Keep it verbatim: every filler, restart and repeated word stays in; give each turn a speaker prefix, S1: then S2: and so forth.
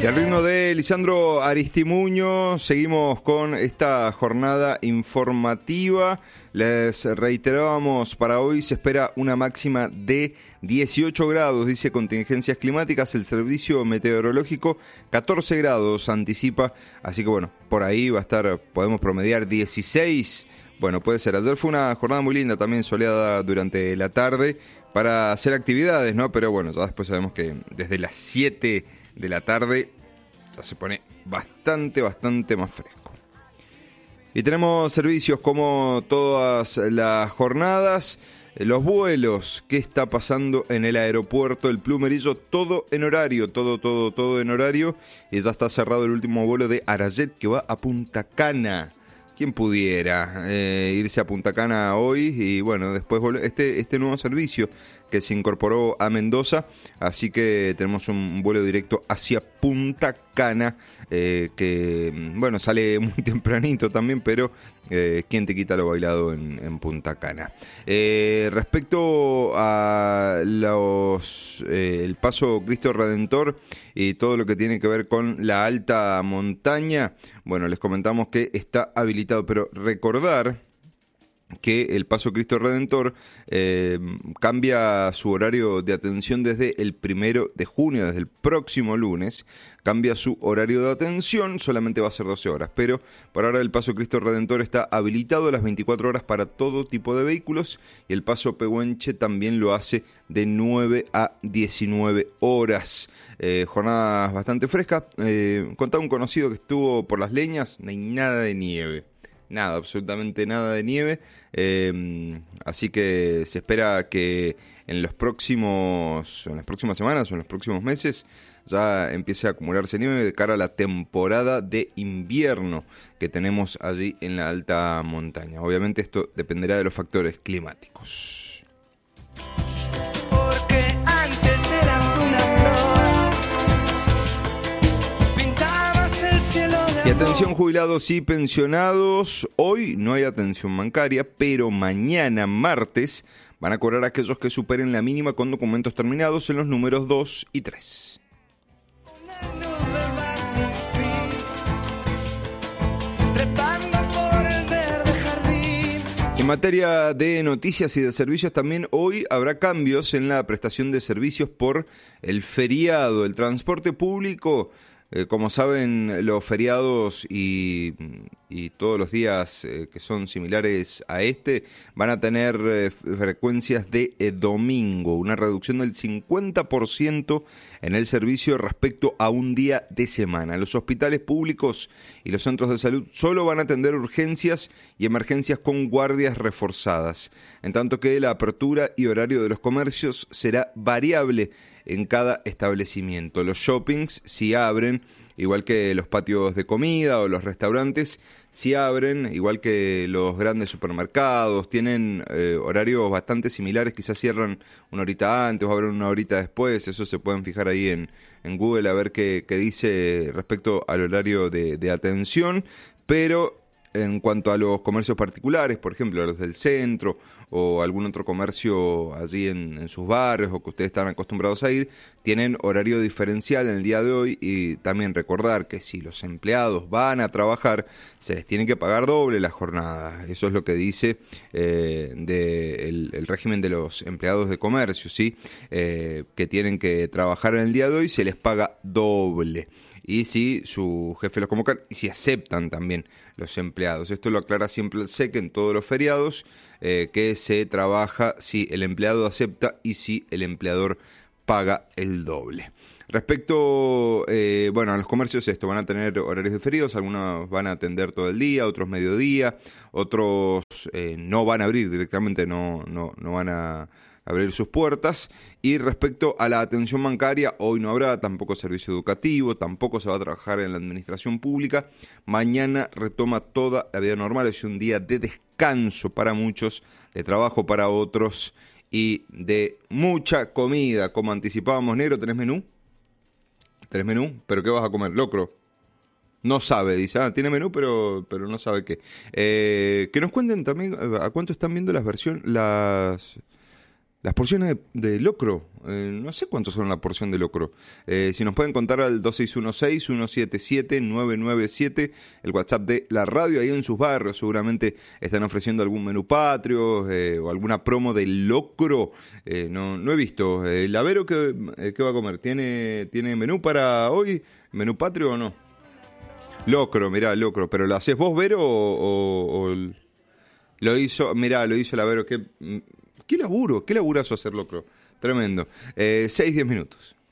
S1: Y al ritmo de Lisandro Aristimuño, seguimos con esta jornada informativa. Les reiterábamos, para hoy se espera una máxima de dieciocho grados, dice Contingencias Climáticas. El servicio meteorológico, catorce grados anticipa, así que bueno, por ahí va a estar, podemos promediar dieciséis. Bueno, puede ser. Ayer fue una jornada muy linda, también soleada durante la tarde, para hacer actividades, ¿no? Pero bueno, ya después sabemos que desde las siete de la tarde ya se pone bastante, bastante más fresco. Y tenemos servicios como todas las jornadas, los vuelos, qué está pasando en el aeropuerto El Plumerillo, todo en horario, todo, todo, todo en horario. Y ya está cerrado el último vuelo de Arayet que va a Punta Cana. ¿Quién pudiera eh, irse a Punta Cana hoy? Y bueno, después este, este nuevo servicio que se incorporó a Mendoza, así que tenemos un vuelo directo hacia Punta Cana, eh, que bueno, sale muy tempranito también, pero eh, ¿quién te quita lo bailado en, en Punta Cana? Eh, respecto a los eh, el Paso Cristo Redentor y todo lo que tiene que ver con la alta montaña, bueno, les comentamos que está habilitado, pero recordar que el Paso Cristo Redentor eh, cambia su horario de atención desde el primero de junio, desde el próximo lunes, cambia su horario de atención, solamente va a ser doce horas, pero por ahora el Paso Cristo Redentor está habilitado a las veinticuatro horas para todo tipo de vehículos, y el Paso Pehuenche también lo hace de nueve a diecinueve horas. Eh, jornadas bastante frescas. Eh, contaba un conocido que estuvo por las leñas, no hay nada de nieve. Nada, absolutamente nada de nieve, eh, así que se espera que en los próximos, en las próximas semanas o en los próximos meses ya empiece a acumularse nieve de cara a la temporada de invierno que tenemos allí en la alta montaña. Obviamente esto dependerá de los factores climáticos.
S2: Porque antes eras una flor, pintabas el cielo de
S1: Y atención jubilados y pensionados, hoy no hay atención bancaria, pero mañana martes van a cobrar aquellos que superen la mínima con documentos terminados en los números dos y tres.
S2: una nube va sin fin, trepando por el verde jardín.
S1: En materia de noticias y de servicios, también hoy habrá cambios en la prestación de servicios por el feriado. El transporte público, eh, como saben, los feriados y, y todos los días eh, que son similares a este van a tener eh, frecuencias de eh, domingo, una reducción del cincuenta por ciento en el servicio respecto a un día de semana. Los hospitales públicos y los centros de salud solo van a atender urgencias y emergencias con guardias reforzadas, en tanto que la apertura y horario de los comercios será variable en cada establecimiento. Los shoppings sí abren, igual que los patios de comida o los restaurantes, sí abren, igual que los grandes supermercados, tienen eh, horarios bastante similares, quizás cierran una horita antes o abren una horita después, eso se pueden fijar ahí en, en Google a ver qué, qué dice respecto al horario de, de atención, pero en cuanto a los comercios particulares, por ejemplo, los del centro o algún otro comercio allí en, en sus barrios o que ustedes están acostumbrados a ir, tienen horario diferencial en el día de hoy. Y también recordar que si los empleados van a trabajar, se les tiene que pagar doble la jornada. Eso es lo que dice eh, de el, el régimen de los empleados de comercio, ¿sí? Eh, que tienen que trabajar en el día de hoy, se les paga doble. Y si su jefe los convoca, y si aceptan también los empleados. Esto lo aclara siempre el S E C en todos los feriados, eh, que se trabaja si el empleado acepta y si el empleador paga el doble. Respecto, eh, bueno, a los comercios, esto, van a tener horarios diferidos, algunos van a atender todo el día, otros mediodía, otros eh, no van a abrir directamente, no, no, no van a abrir sus puertas. Y respecto a la atención bancaria, hoy no habrá tampoco servicio educativo, tampoco se va a trabajar en la administración pública. Mañana retoma toda la vida normal, es un día de descanso para muchos, de trabajo para otros y de mucha comida. Como anticipábamos, Negro, ¿tenés menú? ¿Tenés menú? ¿Pero qué vas a comer, locro? No sabe, dice, ah, tiene menú, pero, pero no sabe qué. Eh, que nos cuenten también a cuánto están viendo las versiones, las... Las porciones de, de locro, eh, no sé cuántos son la porción de locro. Eh, si nos pueden contar al dos seis uno seis, uno siete siete, nueve nueve siete, el WhatsApp de la radio, ahí en sus barrios seguramente están ofreciendo algún menú patrio eh, o alguna promo de locro. Eh, no, no he visto. Eh, ¿El Avero qué, eh, qué va a comer? ¿Tiene, ¿Tiene menú para hoy? ¿Menú patrio o no? Locro, mirá, locro. ¿Pero lo haces vos, Vero, o, o, o lo hizo? Mirá, lo hizo el Avero. ¿Qué, qué laburo? ¿Qué laburazo hacer locro? Tremendo. Eh, seis, diez minutos.